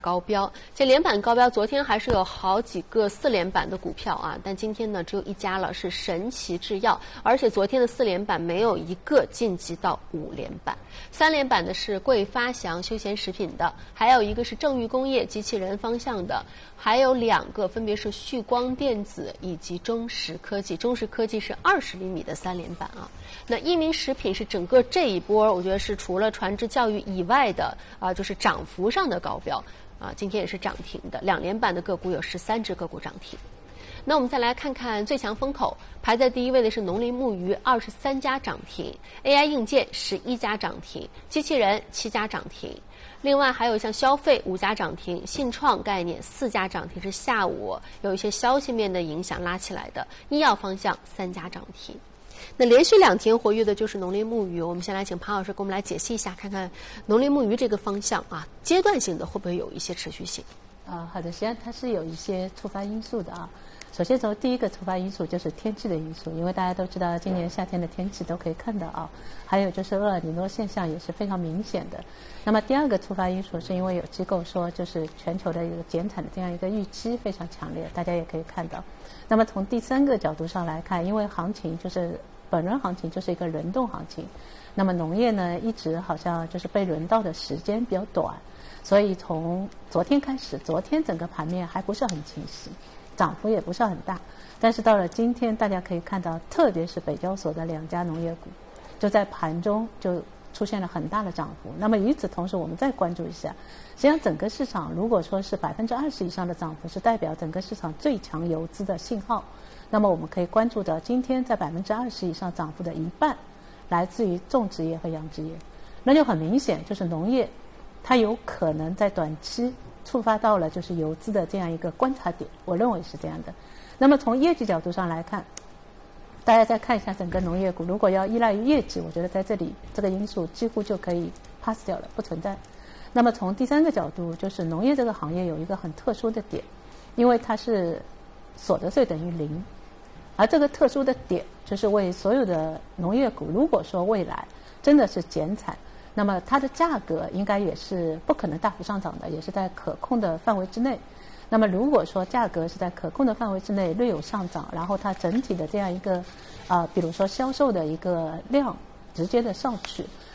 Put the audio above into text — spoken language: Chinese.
高标，这连板高标，昨天还是有好几个4连板的股票啊，但今天呢只有一家了，是神奇制药，而且昨天的4连板没有一个晋级到5连板，3连板的是桂发祥休闲食品的，还有一个是正裕工业机器人方向的，还有2个分别是旭光电子以及中石科技，中石科技是20厘米的3连板啊。那一鸣食品是整个这一波，我觉得是除了传智教育以外的就是涨幅上的高标。今天也是涨停的，2连板的个股有13只个股涨停。那我们再来看看最强风口，排在第一位的是农林牧渔，23家涨停 ，AI 硬件11家涨停，机器人7家涨停。另外还有像消费5家涨停，信创概念4家涨停，是下午有一些消息面的影响拉起来的。医药方向3家涨停。那连续2天活跃的就是农林牧渔，我们先来请庞老师给我们来解析一下，看看农林牧渔这个方向阶段性的会不会有一些持续性？ 好的，实际上它是有一些触发因素的啊。首先从第一个触发因素就是天气的因素，因为大家都知道今年夏天的天气都可以看到啊，还有就是厄尔尼诺现象也是非常明显的。那么第二个触发因素是因为有机构说就是全球的一个减产的这样一个预期非常强烈，大家也可以看到。那么从第三个角度上来看，因为行情就是本轮行情就是一个轮动行情，那么农业呢一直好像就是被轮到的时间比较短，所以从昨天开始，昨天整个盘面还不是很清晰，涨幅也不是很大，但是到了今天大家可以看到，特别是北交所的2家农业股就在盘中就出现了很大的涨幅。那么与此同时我们再关注一下，实际上整个市场如果说是20%以上的涨幅，是代表整个市场最强游资的信号。那么我们可以关注到今天在20%以上涨幅的一半来自于种植业和养殖业，那就很明显就是农业它有可能在短期触发到了就是游资的这样一个观察点，我认为是这样的。那么从业绩角度上来看，大家再看一下整个农业股，如果要依赖于业绩，我觉得在这里这个因素几乎就可以 pass 掉了，不存在。那么从第三个角度，就是农业这个行业有一个很特殊的点，因为它是所得税等于0，而这个特殊的点就是为所有的农业股，如果说未来真的是减产，那么它的价格应该也是不可能大幅上涨的，也是在可控的范围之内。那么如果说价格是在可控的范围之内略有上涨，然后它整体的这样一个比如说销售的一个量直接的上去，